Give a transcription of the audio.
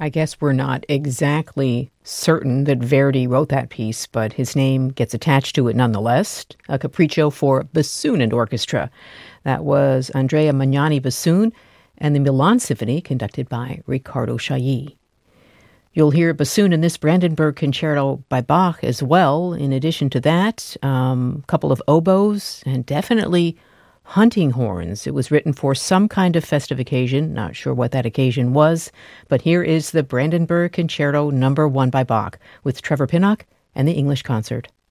I guess we're not exactly certain that Verdi wrote that piece, but his name gets attached to it nonetheless. A capriccio for bassoon and orchestra. That was Andrea Magnani bassoon and the Milan Symphony conducted by Riccardo Chailly. You'll hear bassoon in this Brandenburg Concerto by Bach as well. In addition to that, a couple of oboes and definitely hunting horns. It was written for some kind of festive occasion. Not sure what that occasion was, but here is the Brandenburg Concerto No. 1 by Bach with Trevor Pinnock and the English Concert.